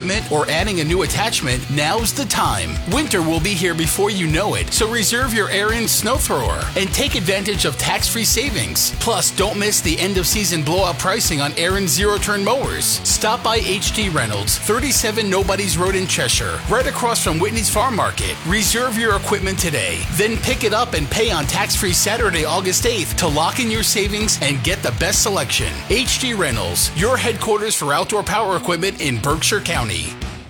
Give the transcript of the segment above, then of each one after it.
equipment or adding a new attachment, now's the time. Winter will be here before you know it, so reserve your Ariens snow thrower and take advantage of tax-free savings. Plus, don't miss the end-of-season blowout pricing on Ariens zero-turn mowers. Stop by HD Reynolds, 37 Nobody's Road in Cheshire, right across from Whitney's Farm Market. Reserve your equipment today. Then pick it up and pay on tax-free Saturday, August 8th to lock in your savings and get the best selection. HD Reynolds, your headquarters for outdoor power equipment in Berkshire County.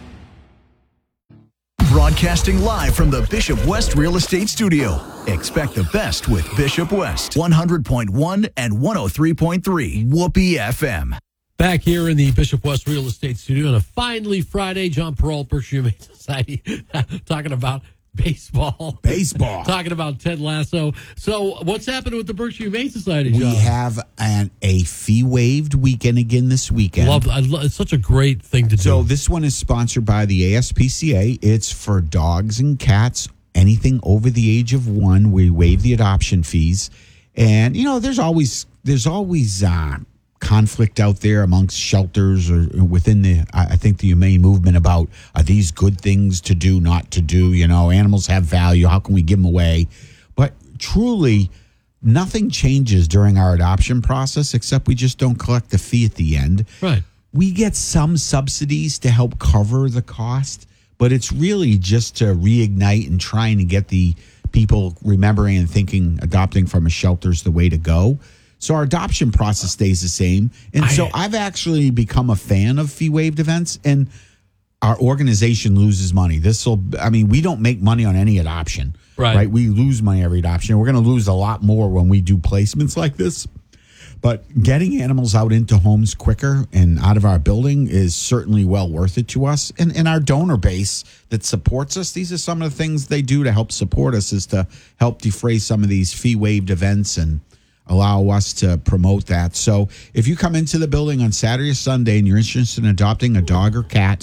Broadcasting live from the Bishop West Real Estate Studio. Expect the best with Bishop West. 100.1 and 103.3 Whoopee FM. Back here in the Bishop West Real Estate Studio on a finally Friday, John Perrault, Berkshire Humane Society, talking about baseball. Talking about Ted Lasso. So what's happening with the Berkshire Humane Society, John? We have a fee-waived weekend again this weekend. It's such a great thing to do. So this one is sponsored by the ASPCA. It's for dogs and cats, anything over the age of 1. We waive the adoption fees. And, there's always conflict out there amongst shelters or within the humane movement about, are these good things to do, not to do? Animals have value. How can we give them away? But truly, nothing changes during our adoption process except we just don't collect the fee at the end. Right. We get some subsidies to help cover the cost, but it's really just to reignite and trying to get the people remembering and thinking adopting from a shelter is the way to go. So our adoption process stays the same. And so I've actually become a fan of fee-waived events, and our organization loses money. We don't make money on any adoption. Right? We lose money every adoption. We're going to lose a lot more when we do placements like this. But getting animals out into homes quicker and out of our building is certainly well worth it to us. And our donor base that supports us, these are some of the things they do to help support us, is to help defray some of these fee-waived events and allow us to promote that. So if you come into the building on Saturday or Sunday and you're interested in adopting a dog or cat,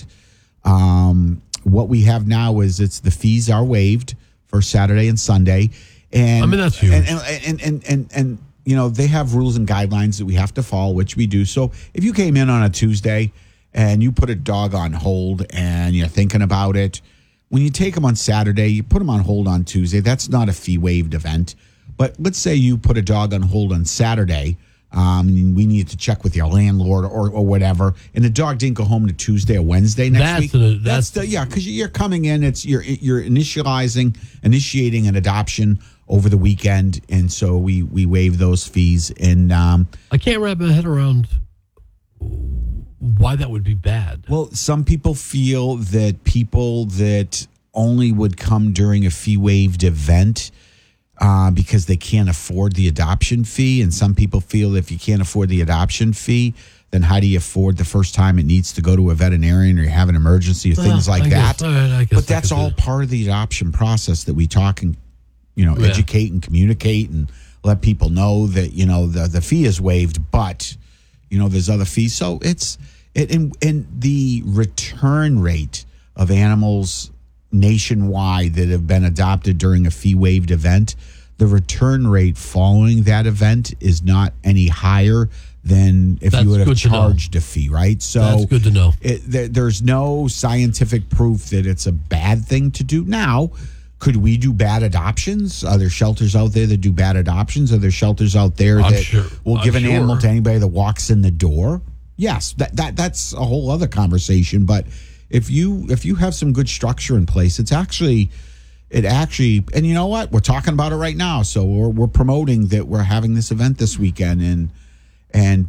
what we have now is the fees are waived for Saturday and Sunday. And that's huge. And they have rules and guidelines that we have to follow, which we do. So if you came in on a Tuesday and you put a dog on hold and you're thinking about it, when you take them on Saturday, you put them on hold on Tuesday. That's not a fee-waived event. But let's say you put a dog on hold on Saturday. We need to check with your landlord or whatever, and the dog didn't go home to Tuesday or Wednesday next week. Because you're coming in. You're initiating an adoption over the weekend, and so we waive those fees. And I can't wrap my head around why that would be bad. Well, some people feel that people that only would come during a fee-waived event because they can't afford the adoption fee. And some people feel if you can't afford the adoption fee, then how do you afford the first time it needs to go to a veterinarian or you have an emergency or things like that? But that's all part of the adoption process that we talk and, educate and communicate and let people know that, the fee is waived, but, there's other fees. So and the return rate of animals nationwide that have been adopted during a fee-waived event, the return rate following that event is not any higher than if you would have charged a fee, right? So that's good to know. There's no scientific proof that it's a bad thing to do. Now, could we do bad adoptions? Are there shelters out there that do bad adoptions? Are there shelters out there will give an animal to anybody that walks in the door? Yes, that's a whole other conversation, but if you have some good structure in place, it actually, and you know what? We're talking about it right now. So we're promoting that we're having this event this weekend, and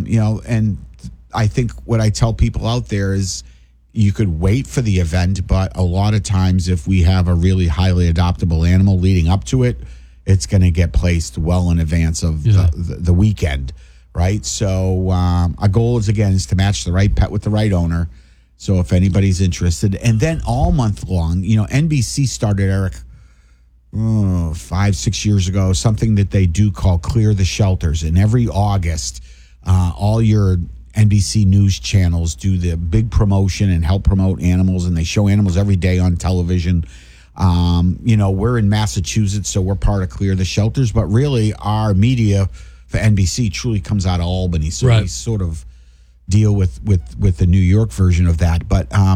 I think what I tell people out there is you could wait for the event, but a lot of times if we have a really highly adoptable animal leading up to it, it's going to get placed well in advance of the weekend, right? So our goal is to match the right pet with the right owner. So if anybody's interested, and then all month long, NBC started, Eric, 5-6 years ago, something that they do called Clear the Shelters. And every August, all your NBC news channels do the big promotion and help promote animals, and they show animals every day on television. We're in Massachusetts, so we're part of Clear the Shelters, but really our media for NBC truly comes out of Albany. So we sort of deal with the New York version of that. But